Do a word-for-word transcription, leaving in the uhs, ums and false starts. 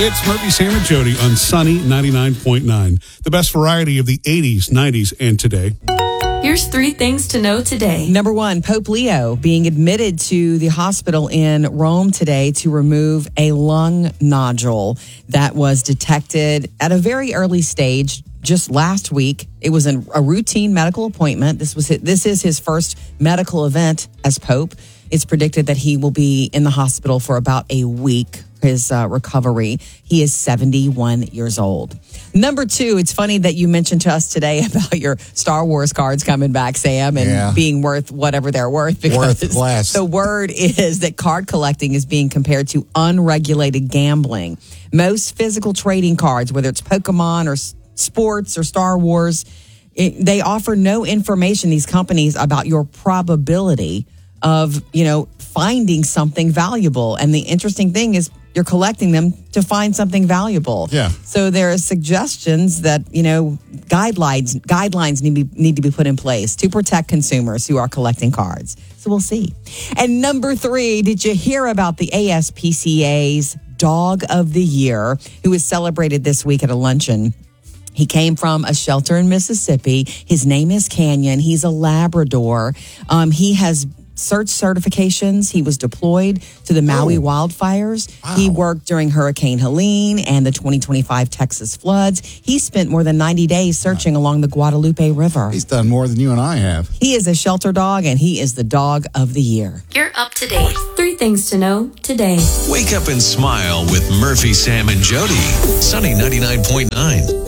It's Murphy, Sam, and Jody on Sunny ninety-nine point nine. The best variety of the eighties, nineties, and today. Here's three things to know today. Number one, Pope Leo being admitted to the hospital in Rome today to remove a lung nodule that was detected at a very early stage just last week. It was an, a routine medical appointment. This was this is his first medical event as Pope. It's predicted that he will be in the hospital for about a week. His uh, recovery. He is seventy-one years old. Number two, it's funny that you mentioned to us today about your Star Wars cards coming back, Sam, and yeah. being worth whatever they're worth. Because worth less. The word is that card collecting is being compared to unregulated gambling. Most physical trading cards, whether it's Pokemon or s- sports or Star Wars, it, they offer no information, these companies, about your probability of, you know, finding something valuable. And the interesting thing is, you're collecting them to find something valuable. Yeah. So there are suggestions that, you know, guidelines guidelines need to be, need to be put in place to protect consumers who are collecting cards. So we'll see. And number three, did you hear about the A S P C A's Dog of the Year, who was celebrated this week at a luncheon? He came from a shelter in Mississippi. His name is Canyon. He's a Labrador. Um, he has search certifications. He was deployed to the Maui oh. wildfires. Wow. He worked during Hurricane Helene and the twenty twenty-five Texas floods. He spent more than ninety days searching wow. along the Guadalupe River. He's done more than you and I have. He is a shelter dog, and he is the dog of the year. You're up to date. Three things to know today. Wake up and smile with Murphy, Sam, and Jody. Sunny ninety-nine point nine.